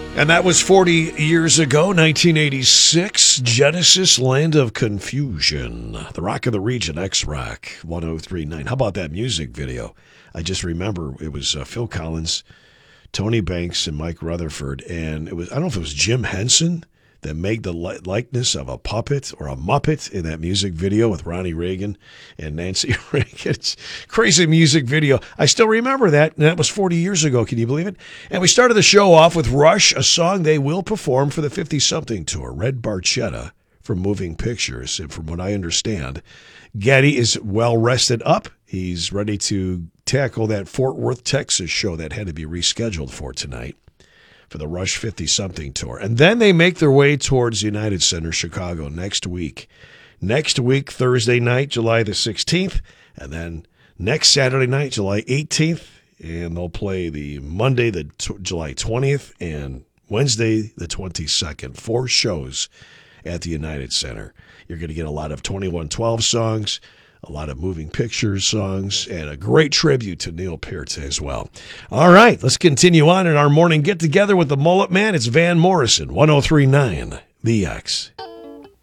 And that was 40 years ago, 1986, Genesis, Land of Confusion. The Rock of the Region, X-Rock, 1039. How about that music video? I just remember it was Phil Collins, Tony Banks, and Mike Rutherford. And it was, I don't know if it was Jim Henson that made the likeness of a puppet or a Muppet in that music video with Ronnie Reagan and Nancy Reagan. It's crazy music video. I still remember that, and that was 40 years ago. Can you believe it? And we started the show off with Rush, a song they will perform for the 50-something tour, Red Barchetta from Moving Pictures. And from what I understand, Geddy is well rested up. He's ready to tackle that Fort Worth, Texas show that had to be rescheduled for tonight, for the Rush 50-something tour. And then they make their way towards United Center, Chicago next week. Next week, Thursday night, July the 16th, and then next Saturday night, July 18th, and they'll play the Monday, July 20th, and Wednesday, the 22nd. 4 shows at the United Center. You're going to get a lot of 2112 songs, a lot of Moving Pictures songs, and a great tribute to Neil Peart as well. All right, let's continue on in our morning get-together with the Mullet Man. It's Van Morrison, 1039 The X.